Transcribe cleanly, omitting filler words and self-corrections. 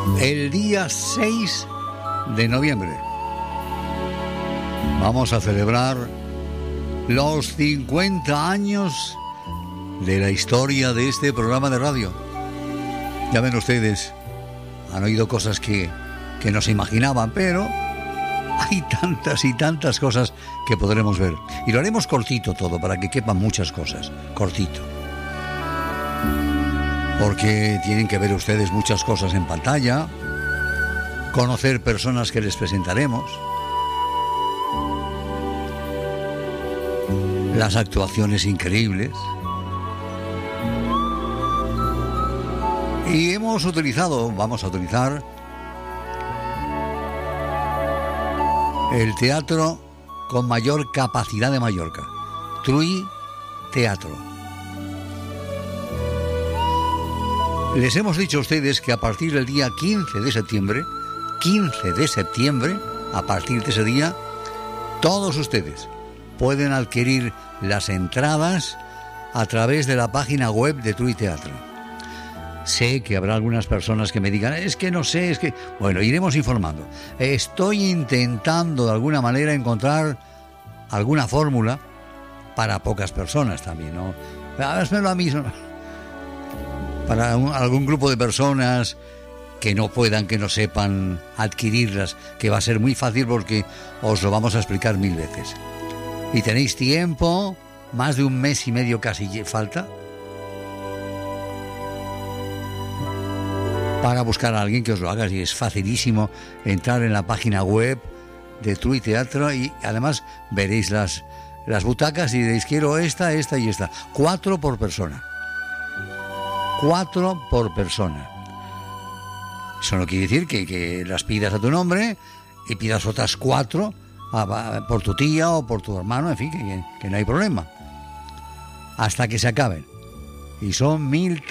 el día 6 de noviembre. Vamos a celebrar los 50 años de la historia de este programa de radio. Ya ven ustedes, han oído cosas que no se imaginaban, pero hay tantas y tantas cosas que podremos ver. Y lo haremos cortito todo, para que quepan muchas cosas. Cortito. Porque tienen que ver ustedes muchas cosas en pantalla, conocer personas que les presentaremos, las actuaciones increíbles. Y vamos a utilizar el teatro con mayor capacidad de Mallorca, TRUI Teatro. Les hemos dicho a ustedes que a partir del día 15 de septiembre, a partir de ese día, todos ustedes pueden adquirir las entradas a través de la página web de TRUI Teatro. Sé que habrá algunas personas que me digan, es que no sé, es que... Bueno, iremos informando. Estoy intentando de alguna manera encontrar alguna fórmula para pocas personas también, ¿no? Hazmelo a mí, para algún grupo de personas que no puedan, que no sepan adquirirlas, que va a ser muy fácil porque os lo vamos a explicar 1000 veces. Y tenéis tiempo, más de un mes y medio casi falta, para buscar a alguien que os lo haga. Y es facilísimo entrar en la página web de TRUI Teatro y además veréis las butacas y diréis, quiero esta y esta. 4 por persona. 4 por persona. Eso no quiere decir que las pidas a tu nombre y pidas otras 4 por tu tía o por tu hermano, en fin, que no hay problema. Hasta que se acaben. Y son 1.000